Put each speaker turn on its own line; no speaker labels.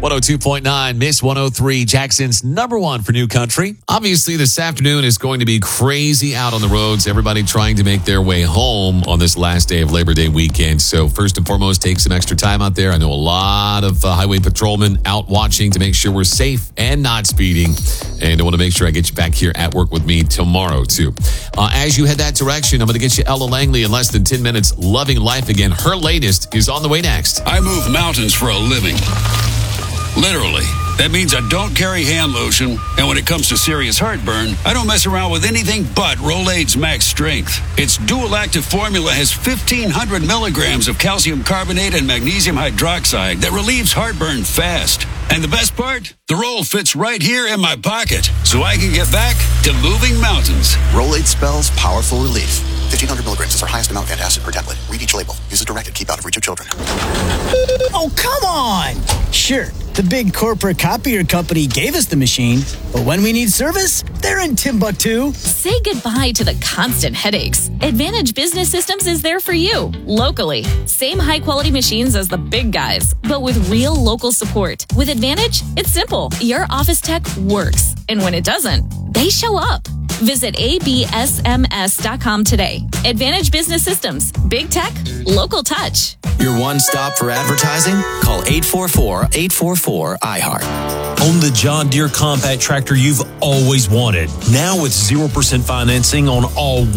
102.9, Miss 103, Jackson's number one for new country. Obviously, this afternoon is going to be crazy out on the roads. Everybody trying to make their way home on this last day of Labor Day weekend. So first and foremost, take some extra time out there. I know a lot of highway patrolmen out watching to make sure we're safe and not speeding. And I want to make sure I get you back here at work with me tomorrow, too. As you head that direction, I'm going to get you Ella Langley in less than 10 minutes. Loving life again. Her latest is on the way next.
I move mountains for a living. Literally. That means I don't carry hand lotion, and when it comes to serious heartburn, I don't mess around with anything but Rolaids Max Strength. Its dual active formula has 1,500 milligrams of calcium carbonate and magnesium hydroxide that relieves heartburn fast. And the best part? The roll fits right here in my pocket, so I can get back to moving mountains.
Rolaids spells powerful relief. 1,500 milligrams is our highest amount of antacid per tablet. Read each label. Use as directed. Keep out of reach of children.
Oh, come on! Sure, the big corporate copier company gave us the machine, but when we need service, they're in Timbuktu.
Say goodbye to the constant headaches. Advantage Business Systems is there for you, locally. Same high-quality machines as the big guys, but with real local support. With Advantage, it's simple. Your office tech works, and when it doesn't, they show up. Visit absms.com today. Advantage Business Systems. Big tech, local touch.
Your one stop for advertising? Call 844-844-iHeart.
Own the John Deere compact tractor you've always wanted. Now with 0% financing on all